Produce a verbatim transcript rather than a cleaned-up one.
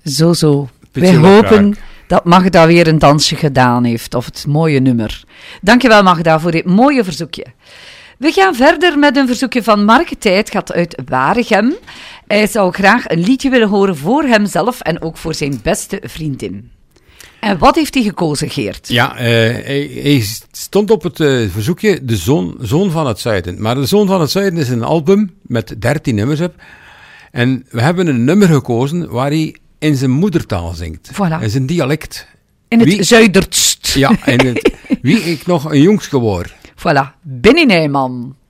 Zo, zo. Beetje Wij elkaar. hopen dat Magda weer een dansje gedaan heeft, of het mooie nummer. Dankjewel Magda voor dit mooie verzoekje. We gaan verder met een verzoekje van Mark Tijd, gaat uit Waregem. Hij zou graag een liedje willen horen voor hemzelf en ook voor zijn beste vriendin. En wat heeft hij gekozen, Geert? Ja, uh, hij, hij stond op het uh, verzoekje De Zoon, Zoon van het Zuiden. Maar De Zoon van het Zuiden is een album met dertien nummers op. En we hebben een nummer gekozen waar hij in zijn moedertaal zingt. Voilà. In zijn dialect. In het Wie- Zuidertst. Ja, in het, wie ik nog een jongske word. Voilà, Benny Nijman.